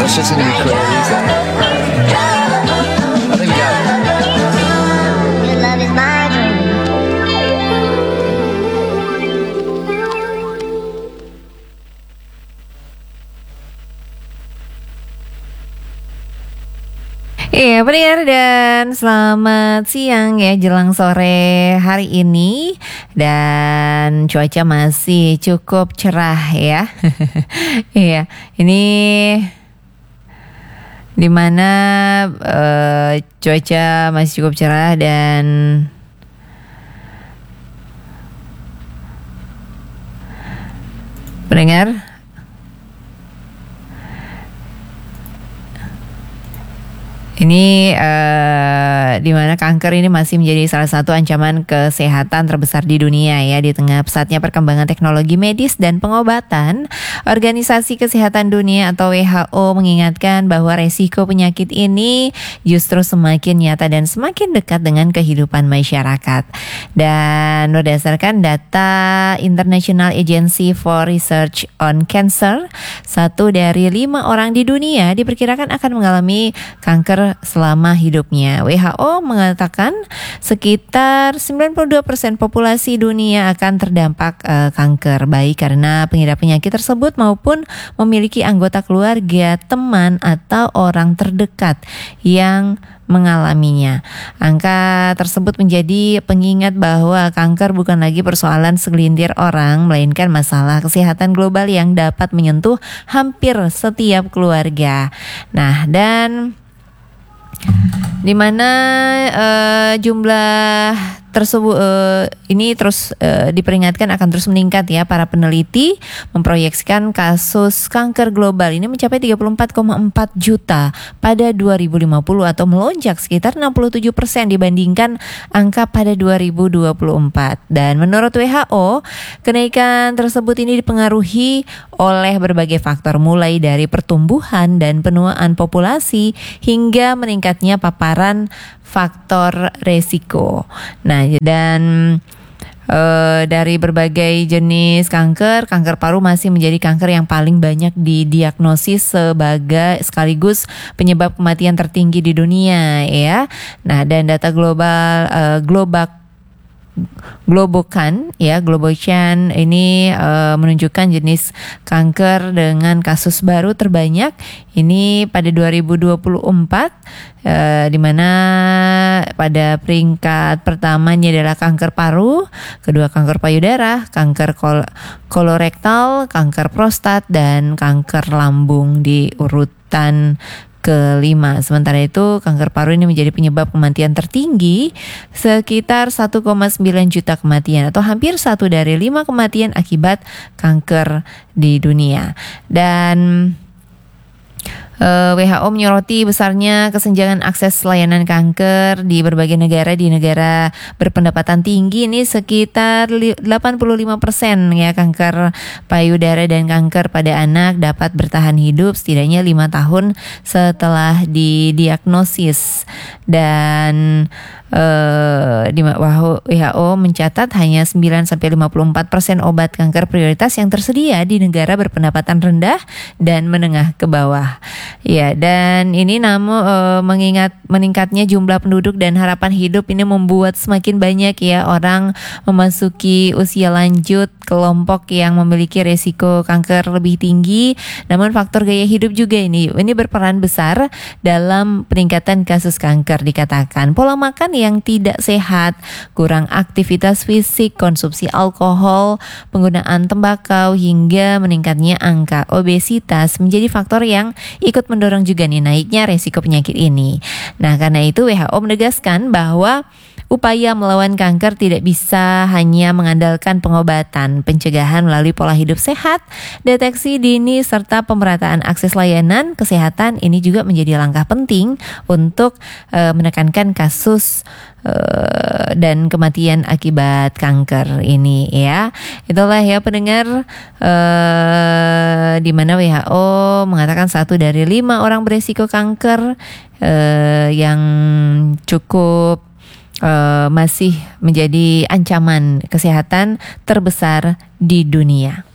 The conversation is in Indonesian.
That's just gonna be crazy. I think we got it. Your love is my dream. Iya, pendengar dan selamat siang ya jelang sore hari ini. Dan cuaca masih cukup cerah ya. Iya, ini dimana cuaca masih cukup cerah dan pendengar, ini di mana kanker ini masih menjadi salah satu ancaman kesehatan terbesar di dunia ya. Di tengah pesatnya perkembangan teknologi medis dan pengobatan, Organisasi Kesehatan Dunia atau WHO mengingatkan bahwa resiko penyakit ini justru semakin nyata dan semakin dekat dengan kehidupan masyarakat. Dan berdasarkan data International Agency for Research on Cancer, 1 dari 5 orang di dunia diperkirakan akan mengalami kanker selama hidupnya. WHO mengatakan sekitar 92% populasi dunia akan terdampak kanker, baik karena pengidap penyakit tersebut maupun memiliki anggota keluarga, teman, atau orang terdekat yang mengalaminya. Angka tersebut menjadi pengingat bahwa kanker bukan lagi persoalan segelintir orang, melainkan masalah kesehatan global yang dapat menyentuh hampir setiap keluarga. Nah, dan di mana jumlah tersebut ini terus diperingatkan akan terus meningkat ya. Para peneliti memproyeksikan kasus kanker global ini mencapai 34,4 juta pada 2050 atau melonjak sekitar 67% dibandingkan angka pada 2024. Dan menurut WHO, kenaikan tersebut ini dipengaruhi oleh berbagai faktor mulai dari pertumbuhan dan penuaan populasi hingga meningkatnya paparan faktor resiko. Nah, dan dari berbagai jenis kanker, kanker paru masih menjadi kanker yang paling banyak didiagnosis sekaligus penyebab kematian tertinggi di dunia ya. Nah, dan data Globocan ini menunjukkan jenis kanker dengan kasus baru terbanyak ini pada 2024 di mana pada peringkat pertamanya adalah kanker paru, kedua kanker payudara, kanker kolorektal, kanker prostat, dan kanker lambung di urutan kelima. Sementara itu kanker paru ini menjadi penyebab kematian tertinggi, sekitar 1,9 juta kematian atau hampir 1 dari 5 kematian akibat kanker di dunia. Dan WHO menyoroti besarnya kesenjangan akses layanan kanker di berbagai negara. Di negara berpendapatan tinggi ini sekitar 85% ya kanker payudara dan kanker pada anak dapat bertahan hidup setidaknya 5 tahun setelah didiagnosis. Dan WHO mencatat hanya 9-54% obat kanker prioritas yang tersedia di negara berpendapatan rendah dan menengah ke bawah. Ya, dan ini namun mengingat meningkatnya jumlah penduduk dan harapan hidup ini membuat semakin banyak ya orang memasuki usia lanjut, kelompok yang memiliki resiko kanker lebih tinggi. Namun faktor gaya hidup juga ini berperan besar dalam peningkatan kasus kanker. Dikatakan pola makan yang tidak sehat, kurang aktivitas fisik, konsumsi alkohol, penggunaan tembakau hingga meningkatnya angka obesitas menjadi faktor yang ikut mendorong juga nih naiknya resiko penyakit ini. Nah, karena itu WHO menegaskan bahwa upaya melawan kanker tidak bisa hanya mengandalkan pengobatan, pencegahan melalui pola hidup sehat, deteksi dini, serta pemerataan akses layanan kesehatan ini juga menjadi langkah penting untuk menekankan kasus dan kematian akibat kanker ini ya. Itulah ya pendengar, di mana WHO mengatakan 1 dari 5 orang beresiko kanker yang cukup masih menjadi ancaman kesehatan terbesar di dunia.